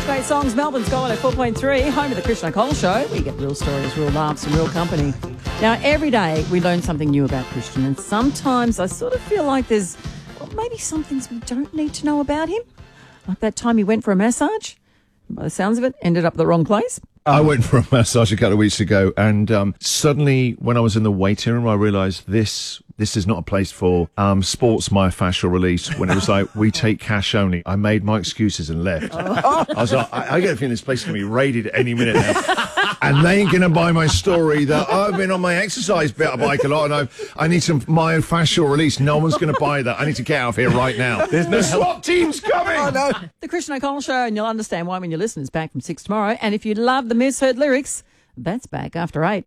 Great songs. Melbourne's Gold at 4.3, home of the Christian O'Connell Show. We get real stories, real laughs and real company. Now, every day we learn something new about Christian, and sometimes I sort of feel like there's maybe some things we don't need to know about him. Like that time he went for a massage. By the sounds of it, ended up at the wrong place. I went for a massage a couple of weeks ago, and suddenly when I was in the waiting room, I realised this is not a place for sports myofascial release. When it was like, we take cash only, I made my excuses and left. I was like, I get a feeling this place is going to be raided any minute now. And they ain't going to buy my story that I've been on my exercise bike a lot and I need some myofascial release. No one's going to buy that. I need to get out of here right now. There's no SWAT team's coming. Oh, no. The Christian O'Connell Show, and you'll understand why when you listen. It's back from 6 tomorrow. And if you love the misheard lyrics, that's back after 8.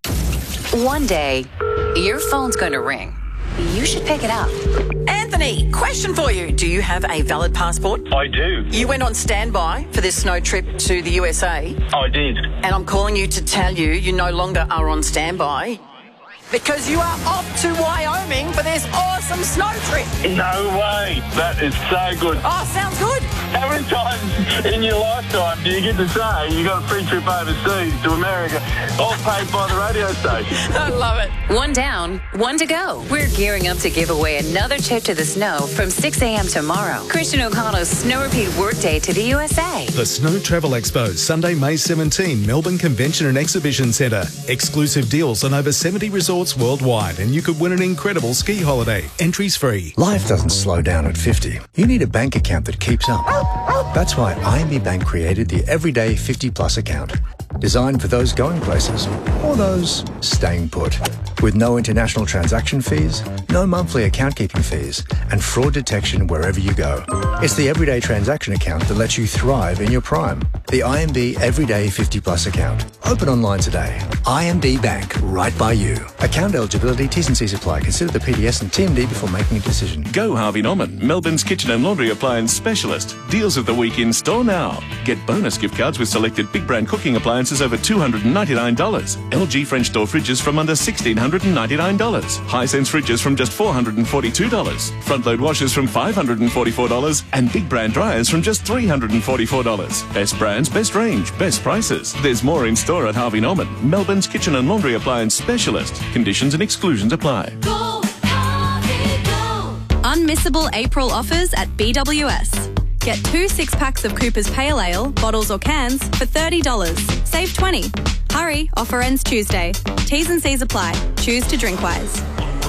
One day, your phone's going to ring. You should pick it up. Anthony, question for you. Do you have a valid passport? I do. You went on standby for this snow trip to the USA. I did. And I'm calling you to tell you you no longer are on standby because you are off to Wyoming for this awesome snow trip. No way. That is so good. Oh, sounds good. How many times in your lifetime do you get to say you got a free trip overseas to America, all paid by the radio station? I love it. One down, one to go. We're gearing up to give away another trip to the snow from 6 a.m. tomorrow. Christian O'Connell's Snow Repeat Workday to the USA. The Snow Travel Expo, Sunday, May 17, Melbourne Convention and Exhibition Centre. Exclusive deals on over 70 resorts worldwide, and you could win an incredible ski holiday. Entries free. Life doesn't slow down at 50. You need a bank account that keeps up. That's why IMB Bank created the Everyday 50 Plus account. Designed for those going places or those staying put. With no international transaction fees, no monthly account keeping fees, and fraud detection wherever you go. It's the everyday transaction account that lets you thrive in your prime. The IMB Everyday 50 Plus account. Open online today. IMB Bank, right by you. Account eligibility, T's and C's apply. Consider the PDS and TMD before making a decision. Go Harvey Norman, Melbourne's kitchen and laundry appliance specialist. Deals of the week in store now. Get bonus gift cards with selected big brand cooking appliances over $299. LG French door fridges from under $1,699. Hisense fridges from just $442. Front load washers from $544. And big brand dryers from just $344. Best brands, best range, best prices. There's more in store at Harvey Norman, Melbourne's kitchen and laundry appliance specialist. Conditions and exclusions apply. Go, Harvey, go. Unmissable April offers at BWS. Get 2 6-packs of Cooper's Pale Ale, bottles or cans, for $30. Save $20. Hurry, offer ends Tuesday. T's and C's apply. Choose to drink wise.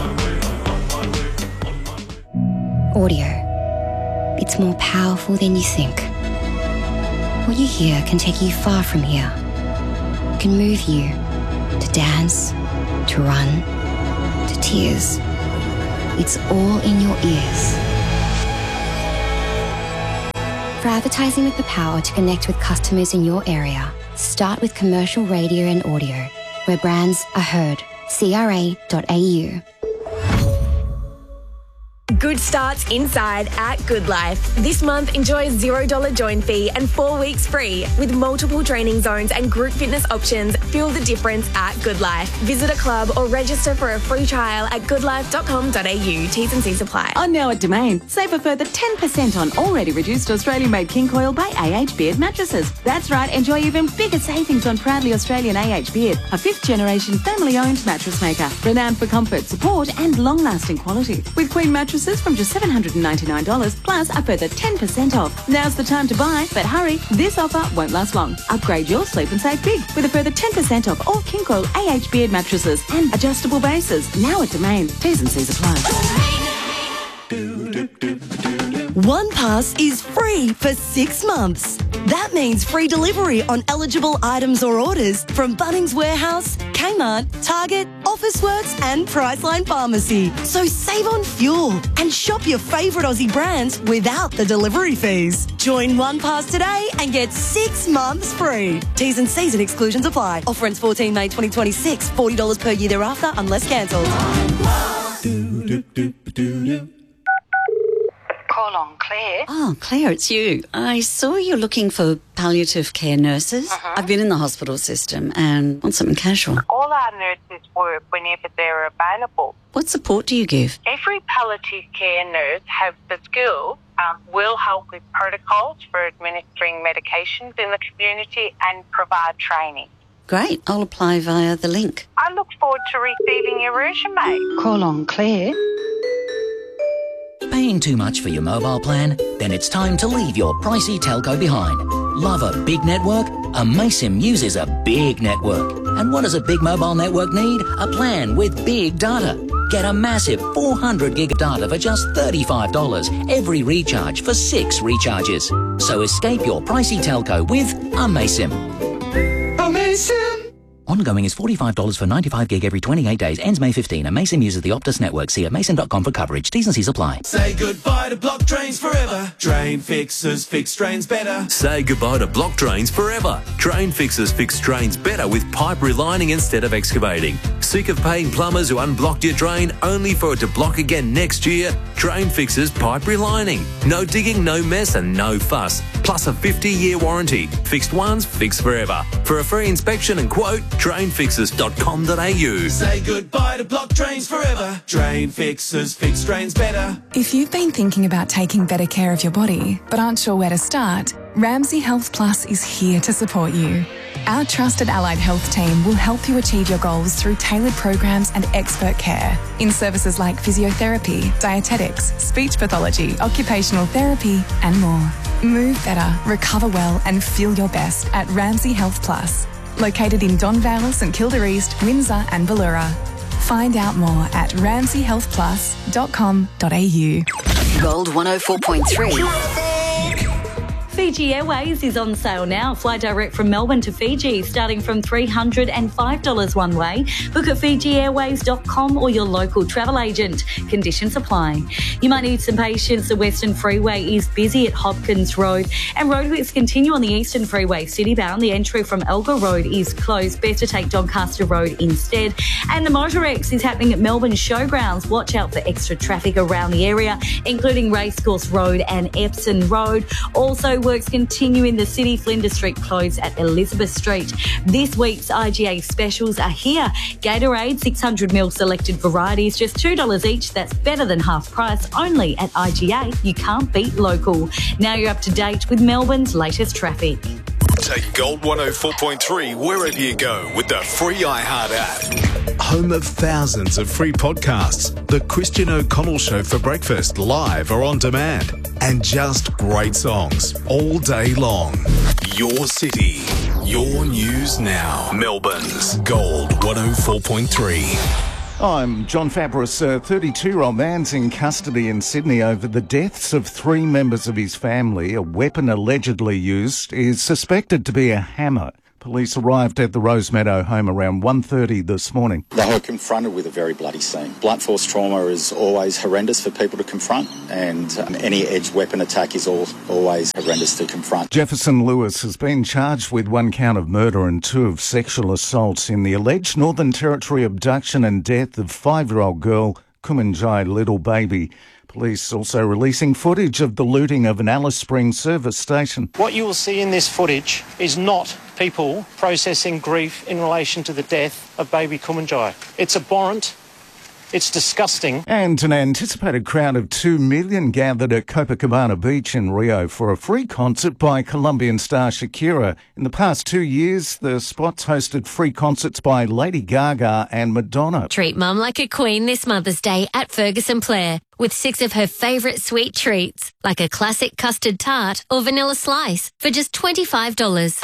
Audio. It's more powerful than you think. What you hear can take you far from here. It can move you to dance, to run, to tears. It's all in your ears. For advertising with the power to connect with customers in your area, start with commercial radio and audio, where brands are heard. CRA.au. Good starts inside at Good Life. This month, enjoy $0 join fee and 4 weeks free. With multiple training zones and group fitness options, feel the difference at Good Life. Visit a club or register for a free trial at goodlife.com.au. T's and C's apply. On now at Domain, save a further 10% on already reduced Australian-made King Coil by AH Beard mattresses. That's right, enjoy even bigger savings on proudly Australian AH Beard, a 5th-generation family-owned mattress maker, renowned for comfort, support and long-lasting quality. With Queen mattresses from just $799 plus a further 10% off. Now's the time to buy, but hurry, this offer won't last long. Upgrade your sleep and save big with a further 10% off all King Coil AH Beard mattresses and adjustable bases. Now at Domain. T's and C's apply. OnePass is free for 6 months. That means free delivery on eligible items or orders from Bunnings Warehouse, Kmart, Target, Officeworks and Priceline Pharmacy. So save on fuel and shop your favourite Aussie brands without the delivery fees. Join OnePass today and get 6 months free. T's and C's and exclusions apply. Offer ends 14 May 2026. $40 per year thereafter unless cancelled. Call on Claire. Oh, Claire, it's you. I saw you're looking for palliative care nurses. I've been in the hospital system and want something casual. All our nurses work whenever they're available. What support do you give? Every palliative care nurse has the skills, will help with protocols for administering medications in the community and provide training. Great. I'll apply via the link. I look forward to receiving your resume. Call on Claire. Paying too much for your mobile plan? Then it's time to leave your pricey telco behind. Love a big network? Amaysim uses a big network. And what does a big mobile network need? A plan with big data. Get a massive 400 gig of data for just $35 every recharge for 6 recharges. So escape your pricey telco with Amaysim. Amaysim! Ongoing is $45 for 95 gig every 28 days. Ends May 15. Amaysim uses the Optus network. See amaysim.com for coverage. T's and C's apply. Say goodbye to block drains forever. Drain fixers fix drains better. Say goodbye to block drains forever. Drain fixers fix drains better with pipe relining instead of excavating. Sick of paying plumbers who unblocked your drain only for it to block again next year? Drain fixers pipe relining. No digging, no mess and no fuss. Plus a 50-year warranty. Fixed once, fixed forever. For a free inspection and quote, drainfixers.com.au. Say goodbye to block drains forever. Drain fixers fix drains better. If you've been thinking about taking better care of your body but aren't sure where to start, Ramsay Health Plus is here to support you. Our trusted allied health team will help you achieve your goals through tailored programs and expert care in services like physiotherapy, dietetics, speech pathology, occupational therapy and more. Move better, recover well and feel your best at Ramsay Health Plus. Located in Don Vale, St Kilda East, Windsor and Ballura. Find out more at ramsayhealthplus.com.au. Gold 104.3. Fiji Airways is on sale now. Fly direct from Melbourne to Fiji, starting from $305 one way. Book at FijiAirways.com or your local travel agent. Conditions apply. You might need some patience. The Western Freeway is busy at Hopkins Road, and roadworks continue on the Eastern Freeway citybound. The entry from Elgar Road is closed. Best to take Doncaster Road instead. And the Motorex is happening at Melbourne Showgrounds. Watch out for extra traffic around the area, including Racecourse Road and Epsom Road. Also, works continue in the city. Flinders Street closed at Elizabeth Street. This week's IGA specials are here. Gatorade 600ml selected varieties, just $2 each. That's better than half price. Only at IGA. You can't beat local. Now you're up to date with Melbourne's latest traffic. Take Gold 104.3 wherever you go with the free iHeart app. Home of thousands of free podcasts. The Christian O'Connell Show for breakfast, live or on demand. And just great songs all day long. Your city, your news now. Melbourne's Gold 104.3. I'm John Fabris. A 32-year-old man's in custody in Sydney over the deaths of 3 members of his family. A weapon allegedly used is suspected to be a hammer. Police arrived at the Rosemeadow home around 1:30 this morning. They were confronted with a very bloody scene. Blunt force trauma is always horrendous for people to confront, and any edged weapon attack is always horrendous to confront. Jefferson Lewis has been charged with 1 count of murder and 2 of sexual assaults in the alleged Northern Territory abduction and death of 5-year-old girl Kumanjai Little Baby. Police also releasing footage of the looting of an Alice Springs service station. What you will see in this footage is not people processing grief in relation to the death of baby Kumanjai. It's abhorrent. It's disgusting. And an anticipated crowd of 2 million gathered at Copacabana Beach in Rio for a free concert by Colombian star Shakira. In the past 2 years, the spot's hosted free concerts by Lady Gaga and Madonna. Treat Mum like a queen this Mother's Day at Ferguson Blair with 6 of her favourite sweet treats, like a classic custard tart or vanilla slice for just $25.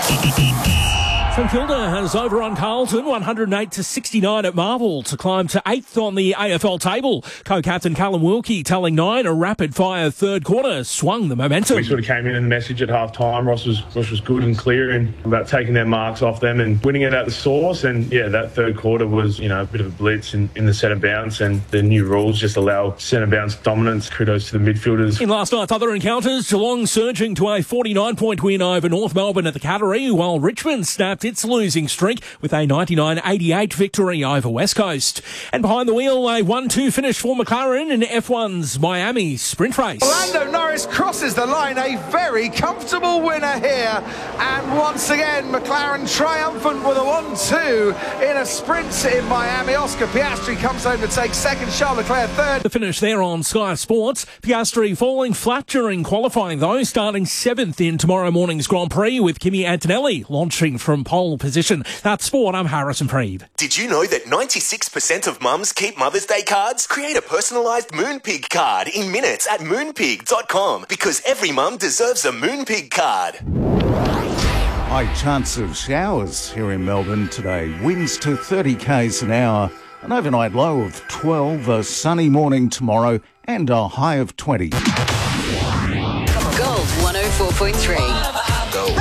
St Kilda has over on Carlton, 108-69 at Marvel to climb to 8th on the AFL table. Co-captain Callum Wilkie telling Nine a rapid-fire third quarter swung the momentum. We sort of came in and the message at half-time. Ross was good and clear and about taking their marks off them and winning it at the source. And, yeah, that third quarter was, a bit of a blitz in the centre bounce, and the new rules just allow centre bounce dominance. Kudos to the midfielders. In last night's other encounters, Geelong surging to a 49-point win over North Melbourne at the Cattery, while Richmond snapped halt its losing streak with a 99-88 victory over West Coast. And behind the wheel, a 1-2 finish for McLaren in F1's Miami sprint race. Lando Norris crosses the line, a very comfortable winner here. And once again, McLaren triumphant with a 1-2 in a sprint in Miami. Oscar Piastri comes home to take second, Charles Leclerc third. The finish there on Sky Sports. Piastri falling flat during qualifying, though, starting 7th in tomorrow morning's Grand Prix with Kimi Antonelli launching from pole position. That's sport. I'm Harrison Preeb. Did you know that 96% of mums keep Mother's Day cards? Create a personalised Moonpig card in minutes at moonpig.com because every mum deserves a Moonpig card. High chance of showers here in Melbourne today. Winds to 30 k's an hour. An overnight low of 12, a sunny morning tomorrow, and a high of 20. Gold 104.3. Gold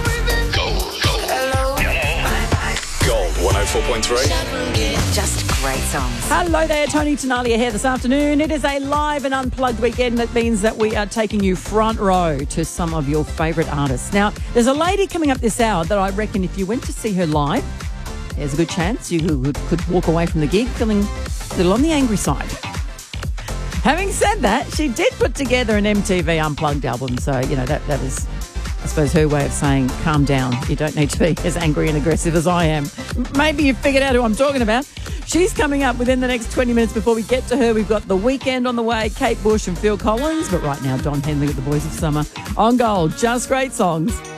104.3. Just great songs. Hello there, Tony Tenalia here this afternoon. It is a live and unplugged weekend. That means that we are taking you front row to some of your favourite artists. Now, there's a lady coming up this hour that I reckon if you went to see her live, there's a good chance you could walk away from the gig feeling a little on the angry side. Having said that, she did put together an MTV Unplugged album, so, you know, that was, I suppose, her way of saying, calm down. You don't need to be as angry and aggressive as I am. Maybe you've figured out who I'm talking about. She's coming up within the next 20 minutes. Before we get to her, we've got The Weeknd on the way, Kate Bush and Phil Collins. But right now, Don Henley with The Boys of Summer on Gold. Just great songs.